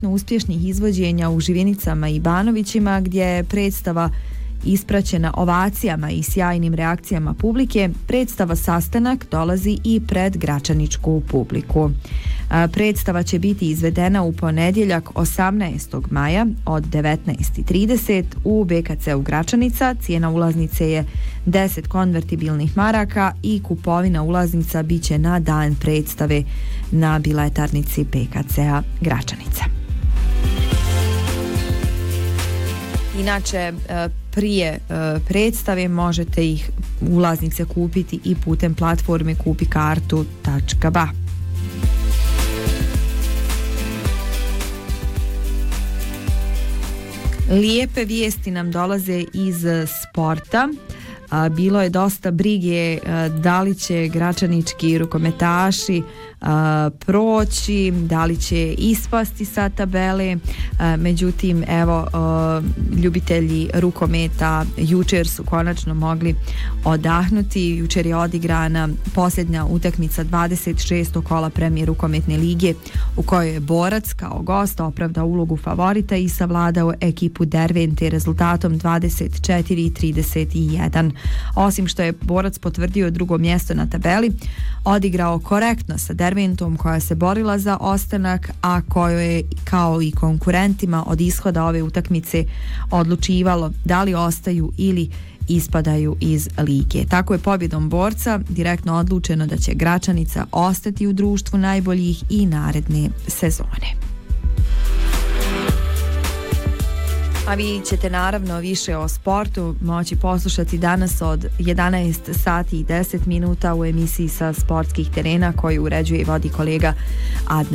uspješnih izvođenja u Živinicama i Banovićima, gdje je predstava ispraćena ovacijama i sjajnim reakcijama publike, predstava Sastanak dolazi i pred gračaničku publiku. Predstava će biti izvedena u ponedjeljak 18. maja od 19:30 u BKC-u Gračanica. Cijena ulaznice je 10 konvertibilnih maraka i kupovina ulaznica biće na dan predstave na biletarnici BKC-a Gračanica. Inače, prije predstave možete ih ulaznice kupiti i putem platforme kupikartu.ba. Lijepe vijesti nam dolaze iz sporta. Bilo je dosta brige da li će gračanički rukometaši proći, da li će ispasti sa tabele. Međutim, evo, ljubitelji rukometa jučer su konačno mogli odahnuti. Jučer je odigrana posljednja utakmica 26. kola Premijer rukometne lige, u kojoj je Borac kao gost opravdao ulogu favorita i savladao ekipu Dervente rezultatom 24-31. Osim što je Borac potvrdio drugo mjesto na tabeli, odigrao korektno sa Derventom koja se borila za ostanak, a kojoj je kao i konkurentima od ishoda ove utakmice odlučivalo da li ostaju ili ispadaju iz lige. Tako je pobjedom Borca direktno odlučeno da će Gračanica ostati u društvu najboljih i naredne sezone. A vi ćete naravno više o sportu moći poslušati danas od 11 sati i 10 minuta u emisiji Sa sportskih terena koju uređuje i vodi kolega Adnan